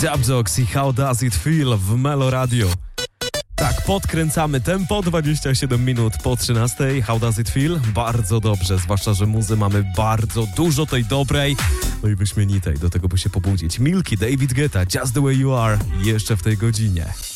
Dub Dogs i How Does It Feel w Melo Radio. Tak, podkręcamy tempo, 27 minut po 13. How Does It Feel? Bardzo dobrze, zwłaszcza, że muzy mamy bardzo dużo tej dobrej, no i wyśmienitej, do tego by się pobudzić. Milky, David Guetta, Just The Way You Are, jeszcze w tej godzinie.